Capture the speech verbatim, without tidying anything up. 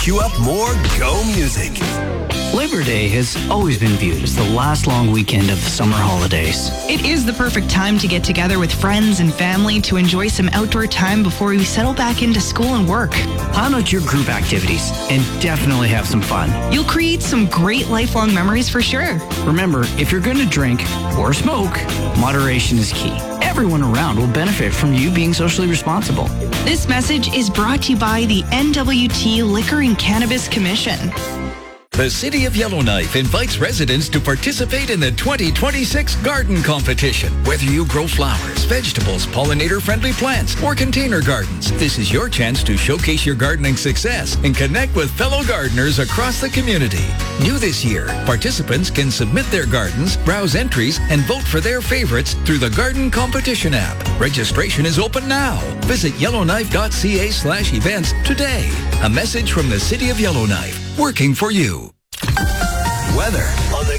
Cue up more Go Music. Labor Day has always been viewed as the last long weekend of the summer holidays. It is the perfect time to get together with friends and family to enjoy some outdoor time before we settle back into school and work. Plan out your group activities and definitely have some fun. You'll create some great lifelong memories for sure. Remember, if you're going to drink or smoke, moderation is key. Everyone around will benefit from you being socially responsible. This message is brought to you by the N W T Liquor and Cannabis Commission. The City of Yellowknife invites residents to participate in the twenty twenty-six Garden Competition. Whether you grow flowers, vegetables, pollinator-friendly plants, or container gardens, this is your chance to showcase your gardening success and connect with fellow gardeners across the community. New this year, participants can submit their gardens, browse entries, and vote for their favorites through the Garden Competition app. Registration is open now. Visit yellowknife.ca slash events today. A message from the City of Yellowknife, working for you. Weather on the